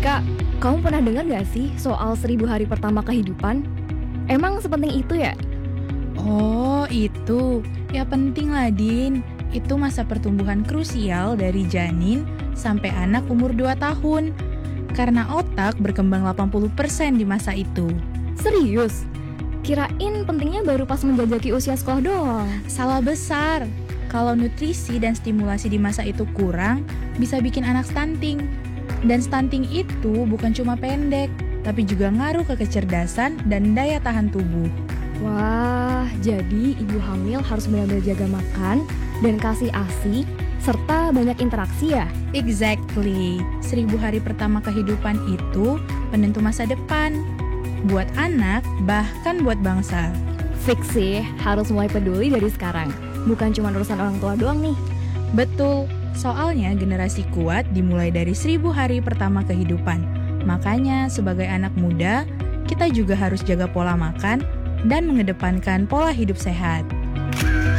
Kak, kamu pernah dengar gak sih soal 1000 hari pertama kehidupan? Emang sepenting itu ya? Oh, itu. Ya penting lah, Din. Itu masa pertumbuhan krusial dari janin sampai anak umur 2 tahun. Karena otak berkembang 80% di masa itu. Serius? Kirain pentingnya baru pas menjajaki usia sekolah doang. Salah besar. Kalau nutrisi dan stimulasi di masa itu kurang, bisa bikin anak stunting. Dan stunting itu bukan cuma pendek, tapi juga ngaruh ke kecerdasan dan daya tahan tubuh. Wah, jadi ibu hamil harus benar-benar jaga makan dan kasih ASI serta banyak interaksi ya? Exactly. 1000 hari pertama kehidupan itu penentu masa depan. Buat anak, bahkan buat bangsa. Fix sih, harus mulai peduli dari sekarang. Bukan cuma urusan orang tua doang nih. Betul, soalnya generasi kuat dimulai dari 1000 hari pertama kehidupan. Makanya sebagai anak muda, kita juga harus jaga pola makan dan mengedepankan pola hidup sehat.